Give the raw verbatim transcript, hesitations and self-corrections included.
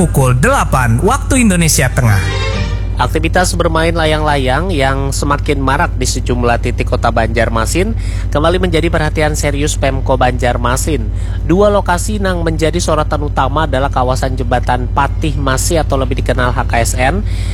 pukul delapan waktu Indonesia Tengah. Aktivitas bermain layang-layang yang semakin marak di sejumlah titik kota Banjarmasin kembali menjadi perhatian serius Pemko Banjarmasin. Dua lokasi yang menjadi sorotan utama adalah kawasan Jembatan Patih Masih atau lebih dikenal H K S N